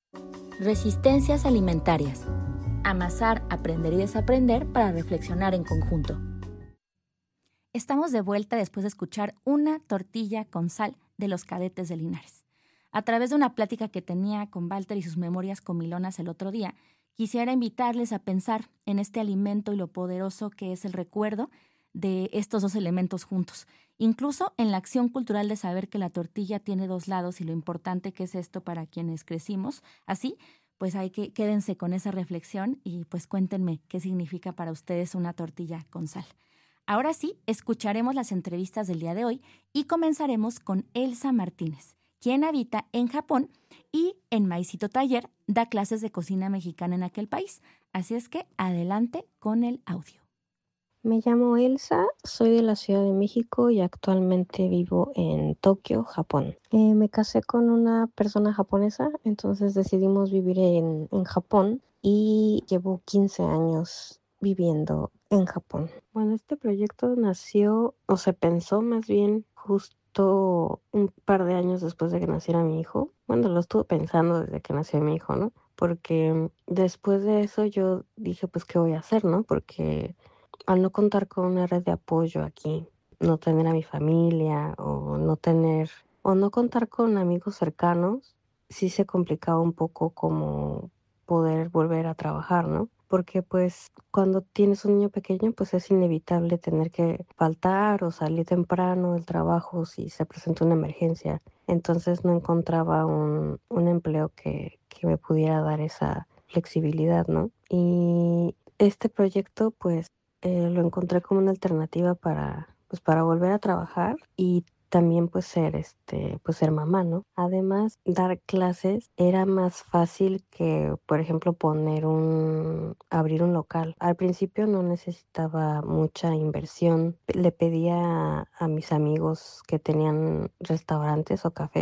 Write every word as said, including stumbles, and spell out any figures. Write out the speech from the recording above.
Resistencias alimentarias. Amasar, aprender y desaprender para reflexionar en conjunto. Estamos de vuelta después de escuchar Una tortilla con sal de los Cadetes de Linares. A través de una plática que tenía con Walter y sus memorias comilonas el otro día, quisiera invitarles a pensar en este alimento y lo poderoso que es el recuerdo de estos dos elementos juntos. Incluso en la acción cultural de saber que la tortilla tiene dos lados y lo importante que es esto para quienes crecimos. Así, pues hay que quédense con esa reflexión y pues cuéntenme qué significa para ustedes una tortilla con sal. Ahora sí, escucharemos las entrevistas del día de hoy y comenzaremos con Elsa Martínez, quien habita en Japón y en Maicito Taller da clases de cocina mexicana en aquel país. Así es que adelante con el audio. Me llamo Elsa, soy de la Ciudad de México y actualmente vivo en Tokio, Japón. Eh, me casé con una persona japonesa, entonces decidimos vivir en, en Japón y llevo quince años viviendo en Japón. Bueno, este proyecto nació o se pensó más bien justo un par de años después de que naciera mi hijo. Bueno, lo estuve pensando desde que nació mi hijo, ¿no? Porque después de eso yo dije, pues, ¿qué voy a hacer, no? Porque al no contar con una red de apoyo aquí, no tener a mi familia o no tener o no contar con amigos cercanos, sí se complicaba un poco como poder volver a trabajar, ¿no? Porque pues cuando tienes un niño pequeño, pues es inevitable tener que faltar o salir temprano del trabajo si se presenta una emergencia. Entonces no encontraba un, un empleo que, que me pudiera dar esa flexibilidad, ¿no? Y este proyecto, pues eh, lo encontré como una alternativa para, pues, para volver a trabajar y también pues ser este pues ser mamá, ¿no? Además, dar clases era más fácil que, por ejemplo, poner un abrir un local. Al principio no necesitaba mucha inversión. Le pedía a, a mis amigos que tenían restaurantes o cafés